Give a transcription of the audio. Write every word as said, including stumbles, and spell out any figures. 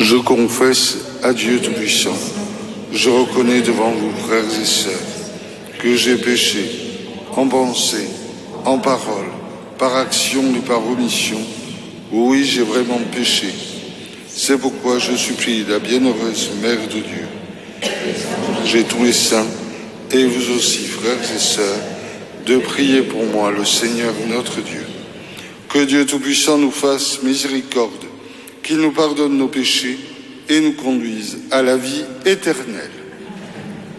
Je confesse à Dieu Tout-Puissant, je reconnais devant vous, frères et sœurs, que j'ai péché en pensée, en parole, par action et par omission. Oui, j'ai vraiment péché. C'est pourquoi je supplie la bienheureuse Mère de Dieu, j'ai tous les saints, et vous aussi, frères et sœurs, de prier pour moi le Seigneur notre Dieu. Que Dieu Tout-Puissant nous fasse miséricorde, qu'il nous pardonne nos péchés et nous conduise à la vie éternelle.